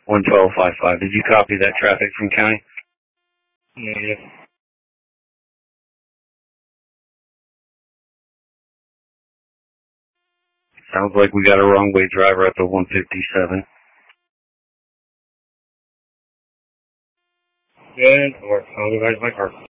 11255. Did you copy that traffic from county? Negative. Sounds like we got a wrong way driver at the 157. Good. Or I'll go back to my car.